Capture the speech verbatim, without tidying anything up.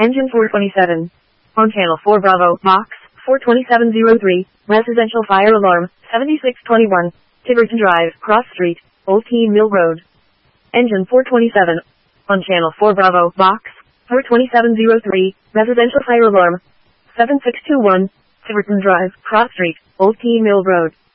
Engine four twenty-seven. On channel four Bravo, box four twenty-seven oh three, residential fire alarm, seventy-six twenty-one, Tiverton Drive, Cross Street, Old Teen Mill Road. Engine four twenty-seven. On channel four Bravo, box four twenty-seven oh three, residential fire alarm, seven six two one, Tiverton Drive, Cross Street, Old Teen Mill Road.